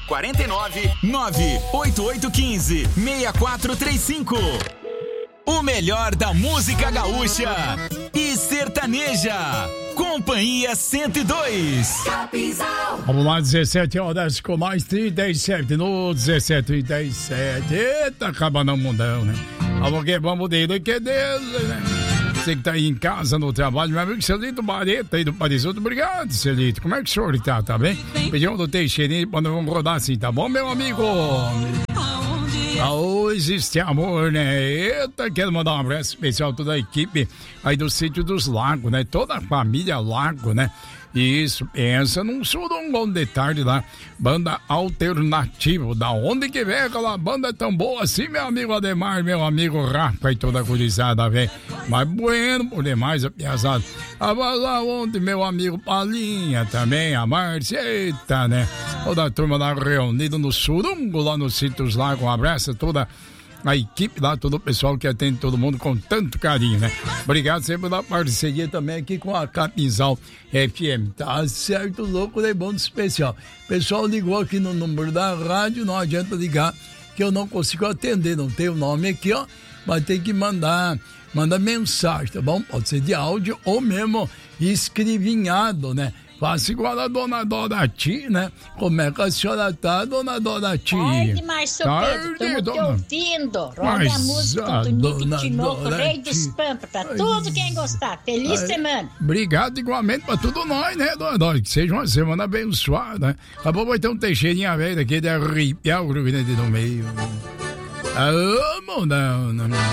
49 98815 6435. O melhor da música gaúcha e sertaneja. Companhia 102. Capinzal. Vamos lá, 17 horas com mais 37 minutos, 17:37. Eita, acaba no mundão, né? Vamos dele que é dele, né? Você que tá aí em casa, no trabalho, meu amigo Celito Bareta aí do Parisoto. Obrigado, Celito. Como é que o senhor tá? Tá bem? Pediu do Teixeirinho, quando vamos rodar assim, tá bom, meu amigo? Hoje existe amor, né? Eita, quero mandar um abraço especial a toda a equipe aí do Sítio dos Lagos, né? Toda a família Lago, né? Isso, pensa num surungão de tarde lá, banda alternativa, da onde que vem aquela banda tão boa assim, meu amigo Ademar, meu amigo Rafa e toda a gurizada, velho. Mas bueno, por demais, a piazada. Lá ontem, meu amigo Palinha também, a Márcia, eita, né? Toda a turma lá reunida no surungo, lá no Sítio dos Lagos, um abraço a toda a equipe lá, todo o pessoal que atende todo mundo com tanto carinho, né? Obrigado sempre pela parceria também aqui com a Capinzal FM. Tá certo, louco, de bom especial. O pessoal ligou aqui no número da rádio, não adianta ligar que eu não consigo atender, não tem o nome aqui, ó, mas tem que manda mensagem, tá bom? Pode ser de áudio ou mesmo escrevinhado, né? Faça igual a dona Dorati, né? Como é que a senhora tá, dona Dorati? Tarde, Márcio Pedro, estamos te ouvindo. Roda a música do Nick Tinoco, Rei dos Pampas, pra tudo quem gostar. Feliz semana. Obrigado igualmente pra tudo nós, né, dona Dorati? Que seja uma semana abençoada, né? Acabou vai ter um Teixeirinha velho aqui de arrepiar o Rio Grande do Meio. Não.